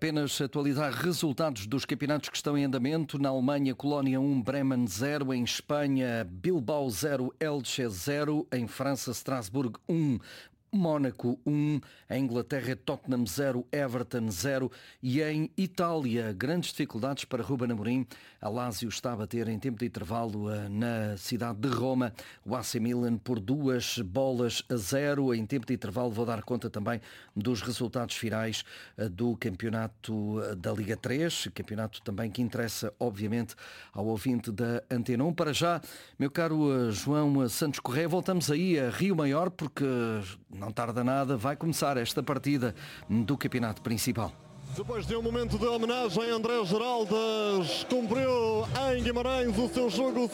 apenas atualizar resultados dos campeonatos que estão em andamento. Na Alemanha, Colónia 1, Bremen 0. Em Espanha, Bilbao 0, Elche 0. Em França, Strasbourg 1. Mónaco 1, em Inglaterra Tottenham 0, Everton 0 e em Itália grandes dificuldades para Ruben Amorim. A Lazio está a bater em tempo de intervalo na cidade de Roma o AC Milan por 2-0 em tempo de intervalo. Vou dar conta também dos resultados finais do campeonato da Liga 3, campeonato também que interessa obviamente ao ouvinte da Antena 1. Para já, meu caro João Santos Correia, voltamos aí a Rio Maior porque não tarda nada, vai começar esta partida do campeonato principal. Depois de um momento de homenagem, André Geraldes cumpriu em Guimarães o seu jogo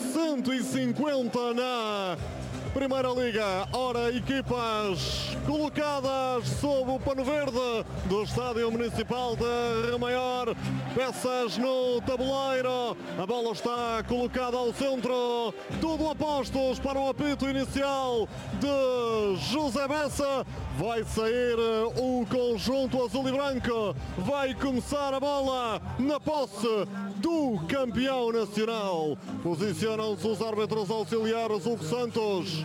150 na Primeira Liga. Ora, equipas colocadas sob o pano verde do Estádio Municipal de Rio Maior. Peças no tabuleiro. A bola está colocada ao centro. Tudo apostos para o apito inicial de José Bessa. Vai sair o conjunto azul e branco. Vai começar a bola na posse do campeão nacional. Posicionam-se os árbitros auxiliares Hugo Santos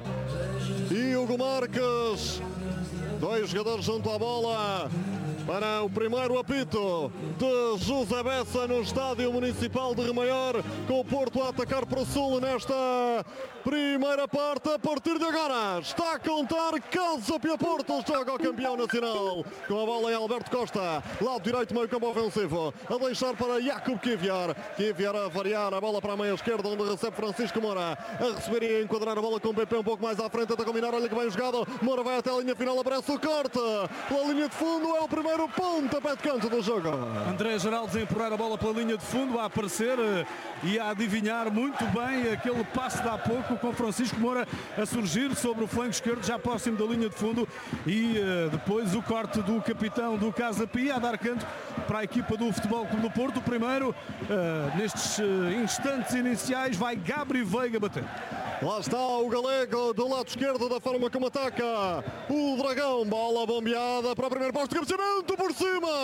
e Hugo Marques. Dois jogadores junto à bola para o primeiro apito de José Bessa no Estádio Municipal de Rio Maior, com o Porto a atacar para o sul nesta primeira parte. A partir de agora está a contar Casa Pia Porto, joga ao campeão nacional com a bola em Alberto Costa, lado direito, meio campo ofensivo, a deixar para Jakub Kiviar a variar a bola para a meia esquerda, onde recebe Francisco Moura, a receber e a enquadrar a bola com o PP um pouco mais à frente, tenta combinar, olha que bem jogado, Moura vai até a linha final, aparece o corte pela linha de fundo, é o primeiro pontapé de canto do jogo. André Geraldes a empurrar a bola pela linha de fundo, a aparecer e a adivinhar muito bem aquele passe de há pouco, com Francisco Moura a surgir sobre o flanco esquerdo, já próximo da linha de fundo, e depois o corte do capitão do Casa Pia a dar canto para a equipa do Futebol Clube do Porto. O primeiro, nestes instantes iniciais, vai Gabri Veiga bater. Lá está o galego do lado esquerdo, da forma como ataca o Dragão. Bola bombeada para a primeira posto de cabeceamento por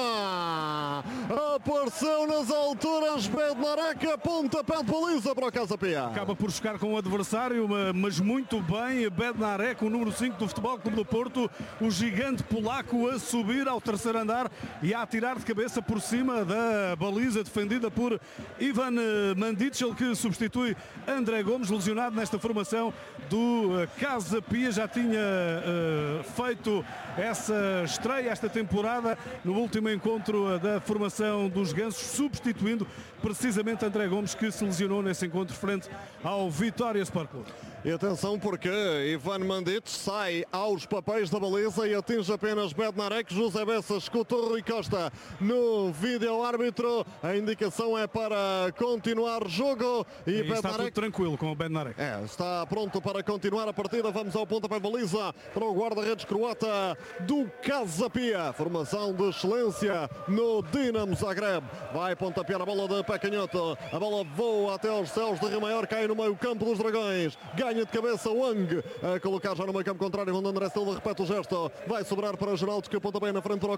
cima. Apareceu nas alturas Bednarek, pontapé de baliza para o Casa Pia. Acaba por chocar com o adversário, mas muito bem. Bednarek, o número 5 do Futebol Clube do Porto, o gigante polaco a subir ao terceiro andar e a atirar de cabeça por cima da baliza defendida por Ivan Mandic, que substitui André Gomes, lesionado nesta formação do Casa Pia. Já tinha feito essa estreia esta temporada no último encontro da formação dos Gansos, substituindo precisamente André Gomes, que se lesionou nesse encontro frente ao Vitória Sport Clube. E atenção porque Ivan Mandic sai aos papéis da baliza e atinge apenas Bednarek. José Bessa escutou Rui Costa no vídeo árbitro. A indicação é para continuar o jogo. E está tudo tranquilo com o Bednarek. Está pronto para continuar a partida. Vamos ao pontapé de baliza para o guarda-redes croata do Casa Pia. Formação de excelência no Dinamo Zagreb. Vai pontapear a bola de pé canhoto. A bola voa até aos céus de Rio Maior, cai no meio campo dos Dragões. Ganha de cabeça Wang a colocar já no meio campo contrário, onde André Silva repete o gesto. Vai sobrar para Geraldo, que aponta bem na frente para o